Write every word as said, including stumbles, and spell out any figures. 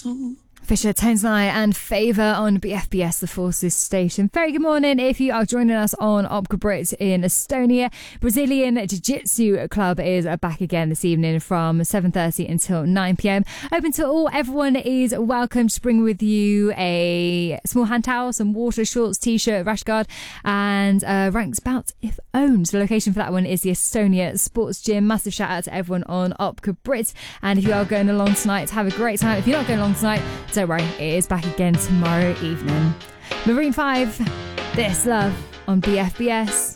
Fisher, Tones Night and Favour on B F B S, the Forces station. Very good morning if you are joining us on Opera Brit in Estonia. Brazilian Jiu-Jitsu Club is back again this evening from seven thirty until nine p.m. Open to all. Everyone is welcome. Just bring with you a small hand towel, some water, shorts, t-shirt, rash guard, and uh, ranks bout if owned. The location for that one is the Estonia Sports Gym. Massive shout out to everyone on Opera Brit. And if you are going along tonight, have a great time. If you're not going along tonight, don't worry, it is back again tomorrow evening. Maroon five, This Love on B F B S.